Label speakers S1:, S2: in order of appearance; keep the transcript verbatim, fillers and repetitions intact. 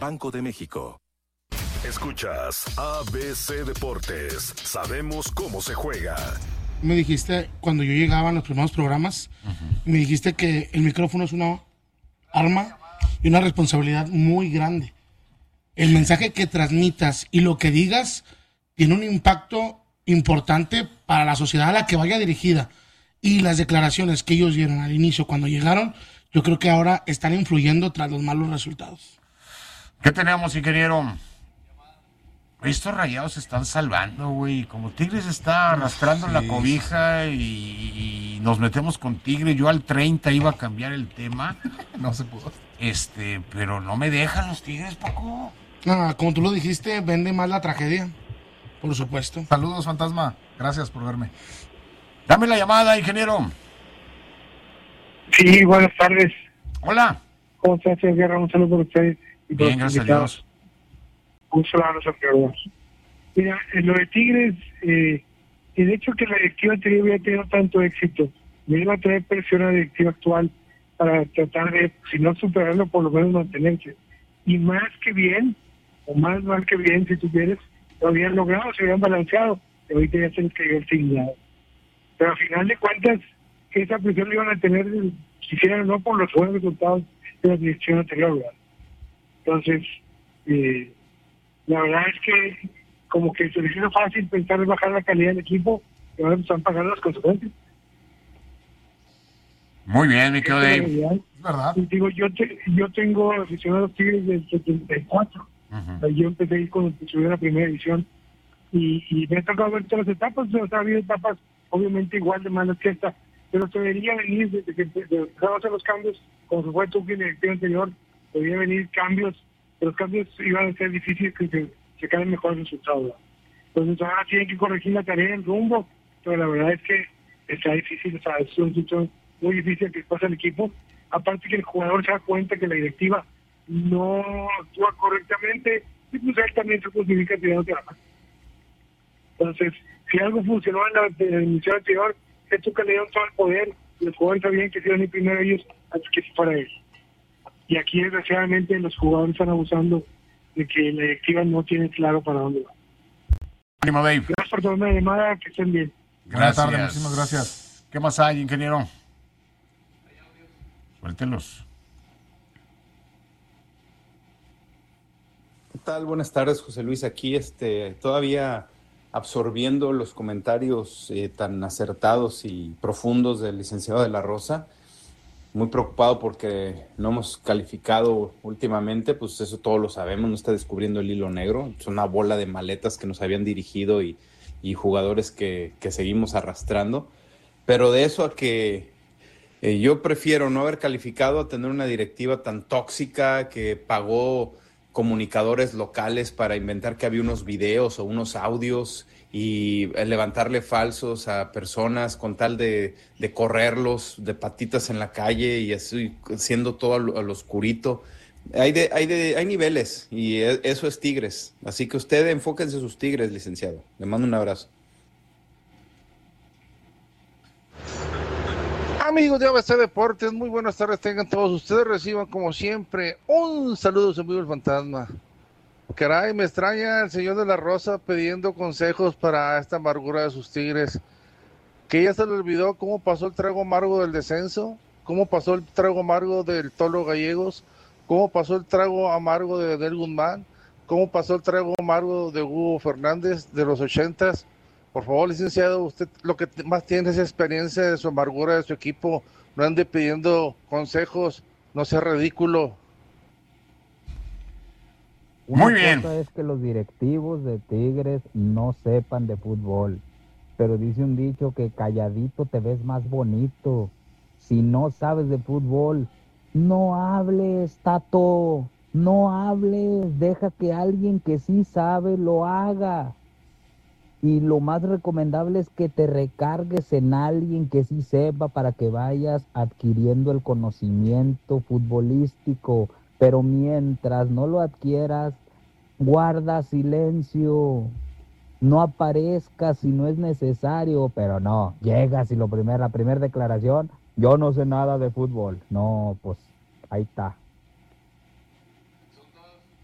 S1: Banco de México.
S2: Escuchas A B C Deportes. Sabemos cómo se juega.
S3: Me dijiste, cuando yo llegaba en los primeros programas, uh-huh. me dijiste que el micrófono es una arma y una responsabilidad muy grande. El mensaje que transmitas y lo que digas tiene un impacto importante para la sociedad a la que vaya dirigida. Y las declaraciones que ellos dieron al inicio, cuando llegaron, yo creo que ahora están influyendo tras los malos resultados.
S4: ¿Qué tenemos, ingeniero? Estos Rayados se están salvando, güey. Como Tigres está arrastrando sí, la cobija y, y nos metemos con Tigre. Yo al treinta iba a cambiar el tema.
S5: No se pudo.
S4: Este, pero no me dejan los Tigres, Paco.
S3: No, como tú lo dijiste, vende más la tragedia. Por supuesto.
S5: Saludos, Fantasma. Gracias por verme.
S4: Dame la llamada, ingeniero.
S6: Sí, buenas tardes.
S4: Hola.
S6: ¿Cómo estás, señor Guerra? Un saludo por ustedes.
S4: Bien, gracias a Dios.
S6: Un saludo a los Mira, en lo de Tigres, eh, el hecho que la directiva anterior hubiera tenido tanto éxito, me iba a tener presión a la directiva actual para tratar de, si no superarlo, por lo menos mantenerse. Y más que bien, o más mal que bien, si tú quieres, lo habían logrado, se habían balanceado, y ahorita ya se les cayó el signado. Pero al final de cuentas, que esa presión la iban a tener, quisieran o no, por los buenos resultados de la dirección anterior, ¿verdad? Entonces, eh, la verdad es que como que se les hizo fácil pensar en bajar la calidad del equipo y ahora están pagando las consecuencias.
S4: Muy bien, me quedo de ahí.
S6: ¿Verdad? Y digo, yo te, yo tengo aficionado a los Tigres del setenta y cuatro. Uh-huh. Yo empecé ahí cuando subió la primera edición y, y me ha tocado ver todas las etapas. O sea, ha habido etapas obviamente igual de malas que esta, pero se debería venir desde que empezamos a hacer los cambios, como se fue Tuque en el directiva anterior, debería venir cambios. Los cambios iban a ser difíciles que se, se caen mejores resultados. Entonces ahora tienen que corregir la tarea en rumbo, pero la verdad es que está difícil, o sea, es un sitio muy difícil que pasa el equipo. Aparte que el jugador se da cuenta que la directiva no actúa correctamente, y pues él también se justifica tirando la mano. Entonces, si algo funcionó en la, en la emisión anterior, es que le dieron todo el poder, y los jugadores sabían que hicieron ir primero ellos antes que se fuera él. Y aquí, desgraciadamente, los jugadores están abusando de que la directiva no tiene claro para dónde va.
S4: Ánimo, Dave.
S6: Gracias por tomar la llamada, que estén bien.
S4: Gracias. Buenas tardes, muchísimas gracias. ¿Qué más hay, ingeniero? Suéltelos.
S7: ¿Qué tal? Buenas tardes, José Luis. Aquí este, todavía absorbiendo los comentarios eh, tan acertados y profundos del licenciado de la Rosa. Muy preocupado porque no hemos calificado últimamente, pues eso todos lo sabemos, no está descubriendo el hilo negro. Es una bola de maletas que nos habían dirigido y, y jugadores que, que seguimos arrastrando. Pero de eso a que eh, yo prefiero no haber calificado a tener una directiva tan tóxica que pagó comunicadores locales para inventar que había unos videos o unos audios y levantarle falsos a personas con tal de, de correrlos de patitas en la calle y así, siendo todo al, al oscurito. Hay, de, hay, de, hay niveles y eso es Tigres. Así que usted enfóquense en sus Tigres, licenciado. Le mando un abrazo.
S8: Amigos de A B C Deportes, muy buenas tardes tengan todos ustedes. Reciban como siempre un saludo de su amigo el Fantasma. Caray, me extraña el señor de la Rosa pidiendo consejos para esta amargura de sus Tigres. Que ya se le olvidó cómo pasó el trago amargo del descenso, cómo pasó el trago amargo del Tolo Gallegos, cómo pasó el trago amargo de Del Guzmán, cómo pasó el trago amargo de Hugo Fernández de los ochentas. Por favor, licenciado, usted lo que más tiene es experiencia de su amargura de su equipo. No ande pidiendo consejos, no sea ridículo.
S4: Muy bien.
S9: Una cosa es que los directivos de Tigres no sepan de fútbol, pero dice un dicho que calladito te ves más bonito. Si no sabes de fútbol, no hables, Tato, no hables, deja que alguien que sí sabe lo haga. Y lo más recomendable es que te recargues en alguien que sí sepa para que vayas adquiriendo el conocimiento futbolístico. Pero mientras no lo adquieras, guarda silencio, no aparezcas si no es necesario, pero no, llegas y lo primero, la primera declaración, yo no sé nada de fútbol. No, pues ahí está.